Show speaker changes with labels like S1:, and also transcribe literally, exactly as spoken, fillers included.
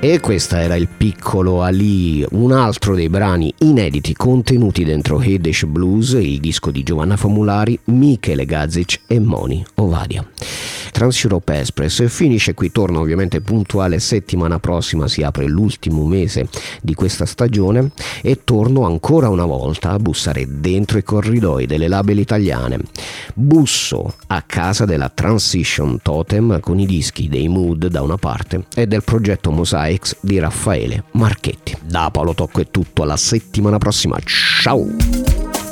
S1: E questo era il piccolo Ali, un altro dei brani inediti contenuti dentro Yiddish Blues, il disco di Giovanna Famulari, Michele Gazic e Moni Ovadia. Trans-Europe Express finisce qui, torna ovviamente puntuale settimana prossima, si apre l'ultimo mese di questa stagione e torno ancora una volta a bussare dentro i corridoi delle label italiane. Busso a casa della Transition Totem con i dischi dei Mood da una parte e del progetto Mosaics di Raffaele Marchetti. Da Paolo Tocco è tutto, alla settimana prossima, ciao!